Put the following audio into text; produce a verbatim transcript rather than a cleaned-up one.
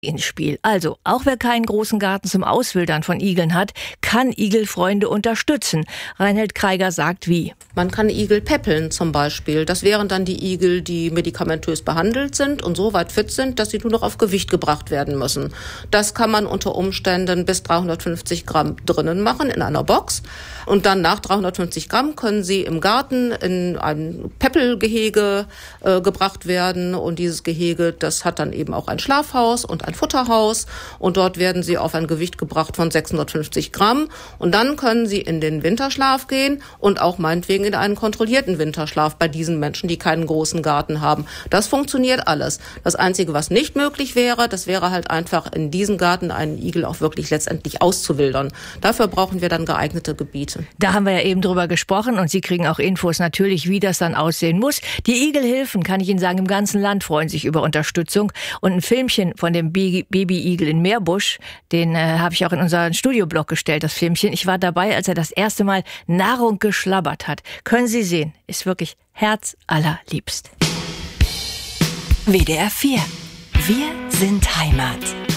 ins Spiel. Also, auch wer keinen großen Garten zum Auswildern von Igeln hat, kann Igelfreunde unterstützen. Reinhold Kreiger sagt wie. Man kann Igel päppeln zum Beispiel. Das wären dann die Igel, die medikamentös behandelt sind und so weit fit sind, dass sie nur noch auf Gewicht gebracht werden müssen. Das kann man unter Umständen bis dreihundertfünfzig Gramm drinnen machen in einer Box. Und dann nach dreihundertfünfzig Gramm können sie im Garten in ein Päppelgehege äh, gebracht werden. Und dieses Gehege, das hat dann eben auch ein Schlafhaus und ein Futterhaus. Und dort werden sie auf ein Gewicht gebracht von sechshundertfünfzig Gramm. Und dann können sie in den Winterschlaf gehen und auch meinetwegen in einen kontrollierten Winterschlaf bei diesen Menschen, die keinen großen Garten haben. Das funktioniert alles. Das Einzige, was nicht möglich wäre, das wäre halt einfach in diesem Garten einen Igel auch wirklich letztendlich auszuwildern. Dafür brauchen wir dann geeignete Gebiete. Da haben wir ja eben drüber gesprochen und Sie kriegen auch Infos natürlich, wie das dann aussehen muss. Die Igelhilfen, kann ich Ihnen sagen, im ganzen Land freuen sich über Unterstützung. Und ein Filmchen von dem Baby-Igel in Meerbusch, den äh, habe ich auch in unseren Studioblog gestellt, das Filmchen. Ich war dabei, als er das erste Mal Nahrung geschlabbert hat. Können Sie sehen, ist wirklich herzallerliebst. W D R vier. Wir sind Heimat.